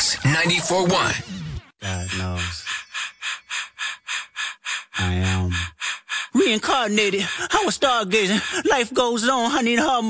Kicks 94.1. God knows. I am reincarnated. I was stargazing. Life goes on. I need her.